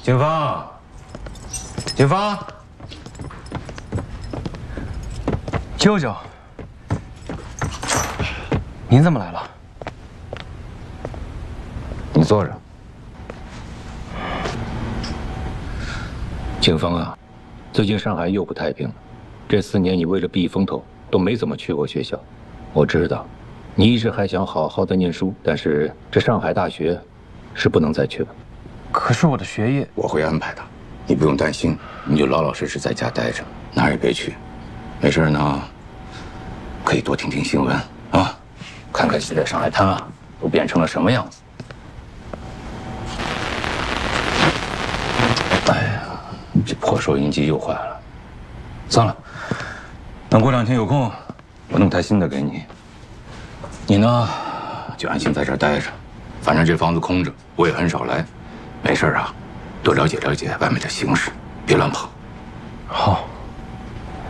警方，警方， 舅舅，您怎么来了？ 你坐着。警方啊，最近上海又不太平了。这4年你为了避风头，都没怎么去过学校。我知道，你一直还想好好的念书，但是这上海大学是不能再去了。 可是我的学业， 我会安排的，你不用担心，你就老老实实在家待着，哪儿也别去。没事呢，可以多听听新闻啊，看看现在上海滩啊都变成了什么样子。哎呀，这破收音机又坏了。算了，等过2天有空，我弄台新的给你。你呢，就安心在这儿待着，反正这房子空着，我也很少来。没事啊，多了解了解外面的形势，别乱跑。 好。